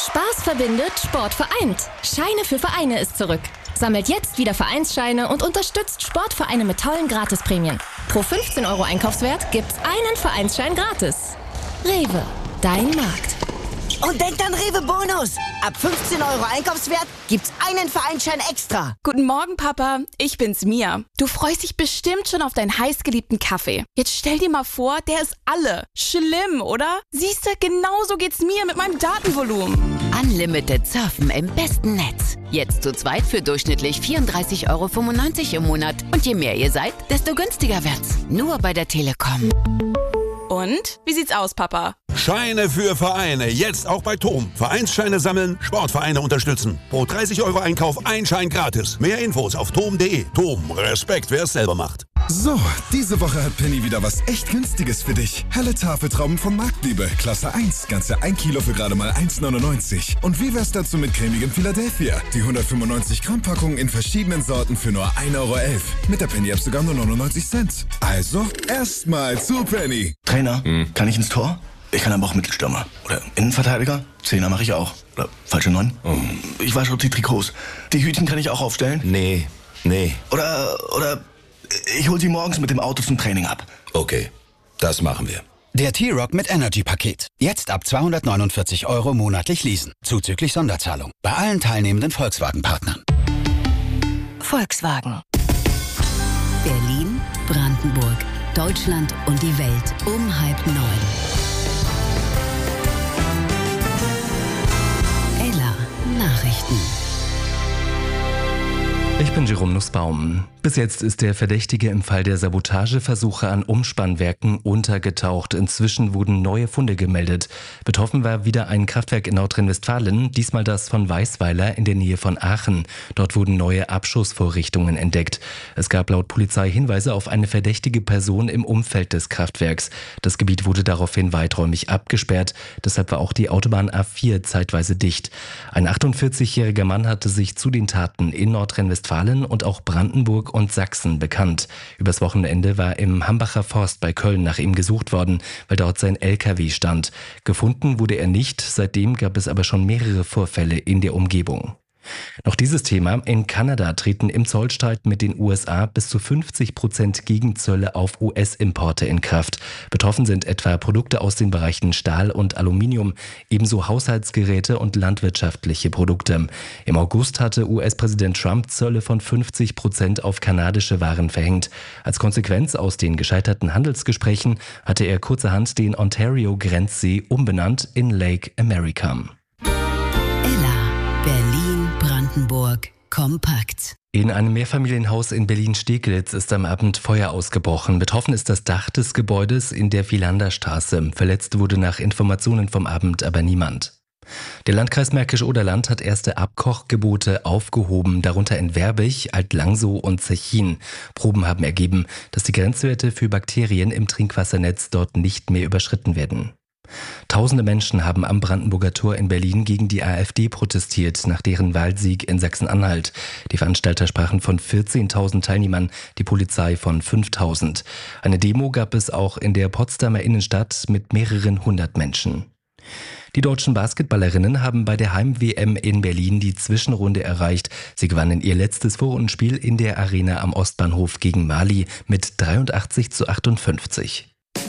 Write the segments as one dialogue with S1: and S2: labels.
S1: Spaß verbindet, Sport vereint. Scheine für Vereine ist zurück. Sammelt jetzt wieder Vereinsscheine und unterstützt Sportvereine mit tollen Gratisprämien. Pro 15 € Einkaufswert gibt's einen Vereinsschein gratis. Rewe, dein Markt.
S2: Und denkt an Rewe Bonus. Ab 15 € Einkaufswert gibt's einen Vereinsschein extra.
S3: Guten Morgen, Papa. Ich bin's, Mia. Du freust dich bestimmt schon auf deinen heißgeliebten Kaffee. Jetzt stell dir mal vor, der ist alle. Schlimm, oder? Siehste, genauso geht's mir mit meinem Datenvolumen.
S4: Unlimited Surfen im besten Netz. Jetzt zu zweit für durchschnittlich 34,95 € im Monat. Und je mehr ihr seid, desto günstiger wird's. Nur bei der Telekom.
S3: Und? Wie sieht's aus, Papa?
S5: Scheine für Vereine. Jetzt auch bei TOM. Vereinsscheine sammeln, Sportvereine unterstützen. Pro 30 € Einkauf ein Schein gratis. Mehr Infos auf tom.de. TOM. Respekt, wer es selber macht.
S6: So, diese Woche hat Penny wieder was echt Günstiges für dich. Helle Tafeltrauben von Marktliebe, Klasse 1, ganze 1 Kilo für gerade mal 1,99. Und wie wär's dazu mit cremigem Philadelphia? Die 195 Gramm Packung in verschiedenen Sorten für nur 1,11 €. Mit der Penny-App sogar nur 99 Cent. Also, erstmal zu Penny.
S7: Trainer, kann ich ins Tor? Ich kann aber auch Mittelstürmer. Oder Innenverteidiger? Zehner mache ich auch. Oder falsche 9? Ich wasche auch die Trikots. Die Hütchen kann ich auch aufstellen?
S8: Nee.
S7: Oder ich hol sie morgens mit dem Auto zum Training ab.
S8: Okay, das machen wir.
S9: Der T-Rock mit Energy-Paket. Jetzt ab 249 € monatlich leasen. Zuzüglich Sonderzahlung. Bei allen teilnehmenden Volkswagen-Partnern.
S10: Volkswagen. Berlin, Brandenburg, Deutschland und die Welt um 8:30. Ella Nachrichten.
S11: Ich bin Jerome Nussbaum. Bis jetzt ist der Verdächtige im Fall der Sabotageversuche an Umspannwerken untergetaucht. Inzwischen wurden neue Funde gemeldet. Betroffen war wieder ein Kraftwerk in Nordrhein-Westfalen, diesmal das von Weißweiler in der Nähe von Aachen. Dort wurden neue Abschussvorrichtungen entdeckt. Es gab laut Polizei Hinweise auf eine verdächtige Person im Umfeld des Kraftwerks. Das Gebiet wurde daraufhin weiträumig abgesperrt. Deshalb war auch die Autobahn A4 zeitweise dicht. Ein 48-jähriger Mann hatte sich zu den Taten in Nordrhein-Westfalen und auch Brandenburg und Sachsen bekannt. Übers Wochenende war im Hambacher Forst bei Köln nach ihm gesucht worden, weil dort sein LKW stand. Gefunden wurde er nicht, seitdem gab es aber schon mehrere Vorfälle in der Umgebung. Noch dieses Thema. In Kanada treten im Zollstreit mit den USA bis zu 50% Gegenzölle auf US-Importe in Kraft. Betroffen sind etwa Produkte aus den Bereichen Stahl und Aluminium, ebenso Haushaltsgeräte und landwirtschaftliche Produkte. Im August hatte US-Präsident Trump Zölle von 50% auf kanadische Waren verhängt. Als Konsequenz aus den gescheiterten Handelsgesprächen hatte er kurzerhand den Ontario-Grenzsee umbenannt in Lake America.
S10: Brandenburg kompakt.
S11: In einem Mehrfamilienhaus in Berlin-Steglitz ist am Abend Feuer ausgebrochen. Betroffen ist das Dach des Gebäudes in der Vilanderstraße. Verletzt wurde nach Informationen vom Abend aber niemand. Der Landkreis Märkisch-Oderland hat erste Abkochgebote aufgehoben, darunter in Werbig, Alt-Langsow und Zechin. Proben haben ergeben, dass die Grenzwerte für Bakterien im Trinkwassernetz dort nicht mehr überschritten werden. Tausende Menschen haben am Brandenburger Tor in Berlin gegen die AfD protestiert, nach deren Wahlsieg in Sachsen-Anhalt. Die Veranstalter sprachen von 14.000 Teilnehmern, die Polizei von 5.000. Eine Demo gab es auch in der Potsdamer Innenstadt mit mehreren hundert Menschen. Die deutschen Basketballerinnen haben bei der Heim-WM in Berlin die Zwischenrunde erreicht. Sie gewannen ihr letztes Vorrundenspiel in der Arena am Ostbahnhof gegen Mali mit 83:58.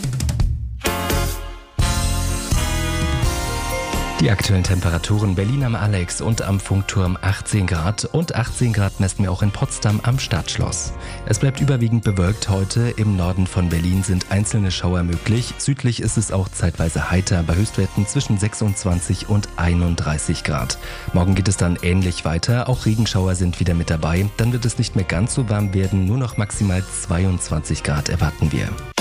S11: Die aktuellen Temperaturen: Berlin am Alex und am Funkturm 18 Grad und 18 Grad messen wir auch in Potsdam am Stadtschloss. Es bleibt überwiegend bewölkt heute. Im Norden von Berlin sind einzelne Schauer möglich. Südlich ist es auch zeitweise heiter bei Höchstwerten zwischen 26 und 31 Grad. Morgen geht es dann ähnlich weiter. Auch Regenschauer sind wieder mit dabei. Dann wird es nicht mehr ganz so warm werden. Nur noch maximal 22 Grad erwarten wir.